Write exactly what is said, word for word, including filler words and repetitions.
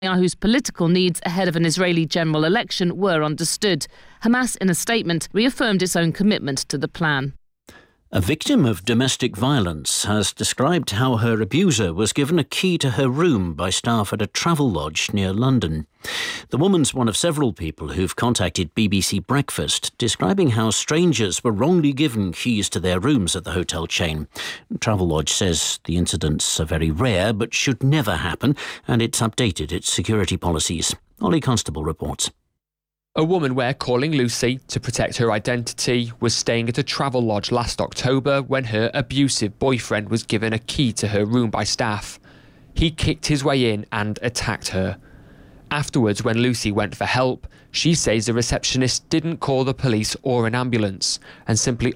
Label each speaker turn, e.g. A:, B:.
A: Netanyahu's political needs ahead of an Israeli general election were understood. Hamas, in a statement, reaffirmed its own commitment to the plan.
B: A victim of domestic violence has described how her abuser was given a key to her room by staff at a travel lodge near London. The woman's one of several people who've contacted B B C Breakfast, describing how strangers were wrongly given keys to their rooms at the hotel chain. Travelodge says the incidents are very rare but should never happen, and it's updated its security policies. Ollie Constable reports.
C: A woman we're calling Lucy to protect her identity was staying at a travel lodge last October when her abusive boyfriend was given a key to her room by staff. He kicked his way in and attacked her. Afterwards, when Lucy went for help, she says the receptionist didn't call the police or an ambulance and simply